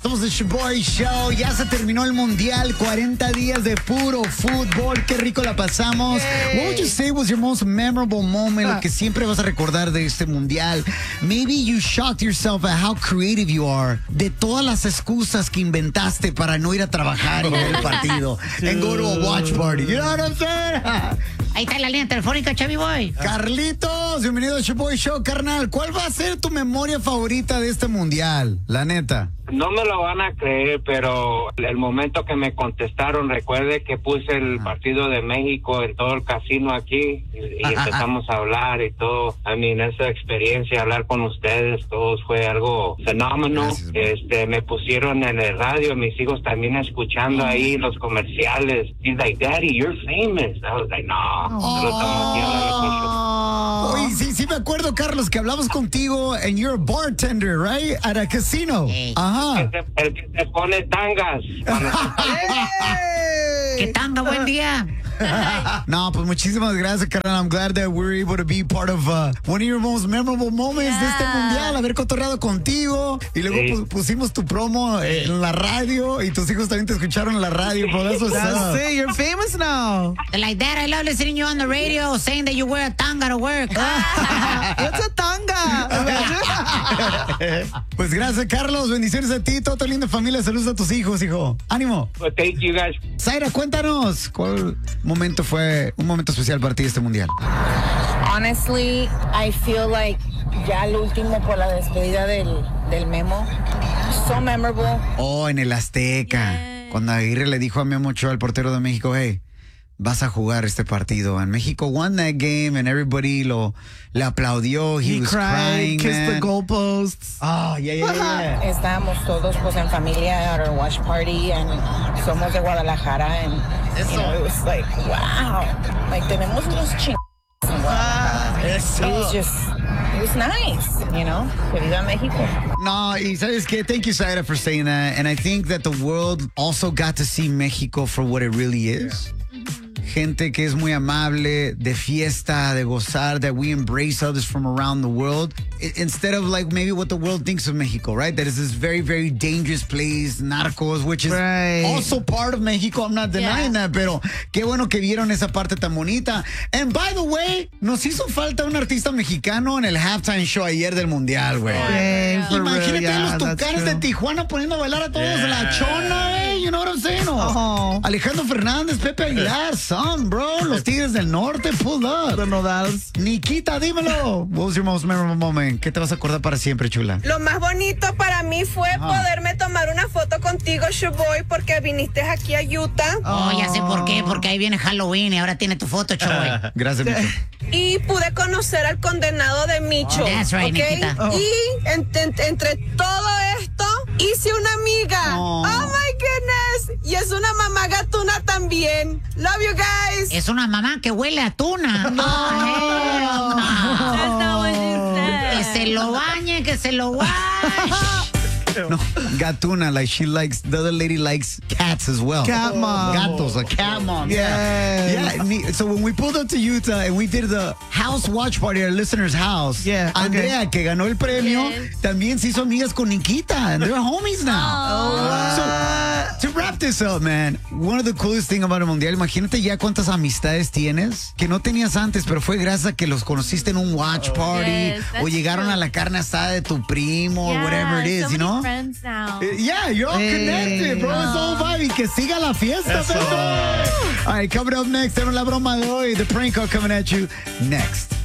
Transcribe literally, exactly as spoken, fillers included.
Somos el Shoboy Show. Ya se terminó el Mundial. cuarenta días de puro fútbol. Qué rico la pasamos. Yay. What would you say was your most memorable moment? Ah. Lo que siempre vas a recordar de este Mundial. Maybe you shocked yourself at how creative you are. De todas las excusas que inventaste para no ir a trabajar y ver el partido. And go to a watch party. You know what I'm saying? Ahí está la línea telefónica, Chavi Boy. Carlitos, bienvenido al Shoboy Show, carnal. ¿Cuál va a ser tu memoria favorita de este Mundial? La neta. No me lo van a creer, pero el momento que me contestaron, recuerde que puse el partido de México en todo el casino aquí y, y empezamos a hablar y todo. I mean, esa experiencia, hablar con ustedes, todos fue algo fenómeno. Gracias, este, me pusieron en el radio, mis hijos también escuchando ahí los comerciales. He's like, Daddy, you're famous. I was like, no. Solo estamos aquí hablando con Oye, sí, sí me acuerdo, Carlos, que hablamos contigo and you're a bartender, right? At a casino. Hey. Ajá. El que, se, el que se pone tangas. ¿Qué tanga? Buen día. No, pues muchísimas gracias, carnal. I'm glad that we're able to be part of uh, one of your most memorable moments yeah. de este mundial. Haber cotorreado contigo. Y luego sí. pu- pusimos tu promo eh, en la radio y tus hijos también te escucharon en la radio. Por eso That's it. You're famous now. Like that, I love listening to you on the radio saying that you wear a tanga to work. It's a tanga. Pues gracias, Carlos. Bendiciones a ti, toda tu linda familia. Saludos a tus hijos, hijo. Ánimo. Well, thank you guys. Zaira, cuéntanos. ¿Cuál momento fue un momento especial para ti este mundial? Honestly, I feel like ya el último por la despedida del, del Memo. So memorable. Oh, en el Azteca. Yeah. Cuando Aguirre le dijo a Memo Ochoa, el portero de México, hey, vas a jugar este partido. And México won that game and everybody lo le aplaudió. He, He was cried, crying, kissed man. the goalposts. Oh, yeah, yeah, yeah. Estábamos todos pues en familia at our watch party and somos de Guadalajara and you know, it was like, wow. Like tenemos unos ching en Guadalajara. It was just, it was nice, you know. Que viva México. No, y sabes que, thank you, Zaira, for saying that. And I think that the world also got to see Mexico for what it really is. Yeah. Gente que es muy amable, de fiesta, de gozar, that we embrace others from around the world. I, instead of like maybe what the world thinks of Mexico, right? That is this very, very dangerous place, narcos, which is right. also part of Mexico. I'm not denying yeah. that, pero qué bueno que vieron esa parte tan bonita. And by the way, nos hizo falta un artista mexicano en el halftime show ayer del Mundial, güey. Yeah, Imagínate yeah, los Tucanes de Tijuana poniendo a bailar a todos yeah. la chona, eh. You know what I'm saying? Oh. Alejandro Fernández, Pepe Aguilar, son, bro. Los Tigres del Norte, pull up. The Nodals. Nikita, dímelo. What was your most memorable moment? ¿Qué te vas a acordar para siempre, chula? Lo más bonito para mí fue ah. poderme tomar una foto contigo, Shoboy, porque viniste aquí a Utah. Oh, ya sé por qué, porque ahí viene Halloween y ahora tiene tu foto, Shoboy. Gracias, Micho. Y pude conocer al condenado de Micho. Oh, that's right, ¿okay? Nikita. Oh. Y en, en, entre todo esto, hice una amiga. Oh. oh my goodness. Y es una mamá gatuna también. Love you guys. Es una mamá que huele a tuna. No. Oh, no. That's not what you said. Que se lo bañe, que se lo wash. No, gatuna, like she likes, the other lady likes cats as well. Cat mom. Gatos, a cat mom. Yeah. Yeah. So when we pulled up to Utah and we did the house watch party at our listener's house, yeah, Andrea, okay. que ganó el premio, yes. también se hizo amigas con Nikita, and they're homies now. Oh. So, to wrap this up, man, one of the coolest things about el Mundial, imagínate ya cuántas amistades tienes que no tenías antes, pero fue gracias a que los conociste en un watch party, yes, o llegaron true. a la carne asada de tu primo, yeah, or whatever it is, so you know? Friends now. Yeah, you're all hey. connected, bro. It's all vibe. Y que siga la fiesta, baby. All right, coming up next, tenemos la broma de hoy. The prank call coming at you next.